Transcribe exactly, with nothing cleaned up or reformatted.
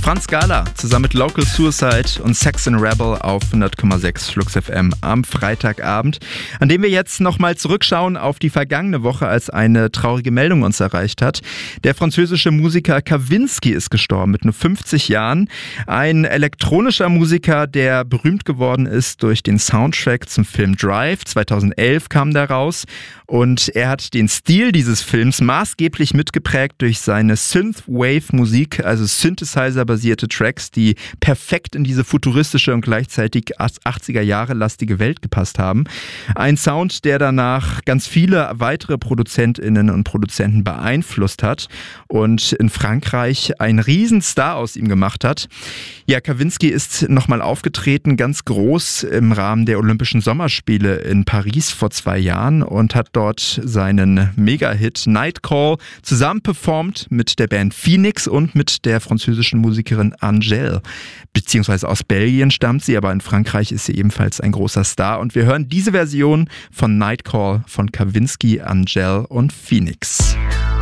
Franz Gala zusammen mit Local Suicide und Saxon Rebel auf hundert Komma sechs Flux F M am Freitagabend, an dem wir jetzt nochmal zurückschauen auf die vergangene Woche, als eine traurige Meldung uns erreicht hat. Der französische Musiker Kavinsky ist gestorben mit nur fünfzig Jahren. Ein elektronischer Musiker, der berühmt geworden ist durch den Soundtrack zum Film Drive. zweitausendelf kam der raus und er hat den Stil dieses Films maßgeblich mitgeprägt durch seine Synthwave-Musik, also Synthesizer-basierte Tracks, die perfekt in diese futuristische und gleichzeitig achtziger-Jahre-lastige Welt gepasst haben. Ein Sound, der danach ganz viele weitere ProduzentInnen und Produzenten beeinflusst hat und in Frankreich einen Riesenstar aus ihm gemacht hat. Ja, Kavinsky ist nochmal aufgetreten, ganz groß im Rahmen der Olympischen Sommerspiele in Paris vor zwei Jahren und hat dort seinen Mega-Hit Nightcall zusammen performt mit der Band Phoenix und mit der französischen Musikerin Angèle. Beziehungsweise aus Belgien stammt sie, aber in Frankreich ist sie ebenfalls ein großer Star. Und wir hören diese Version von Nightcall von Kavinsky, Angèle und Phoenix.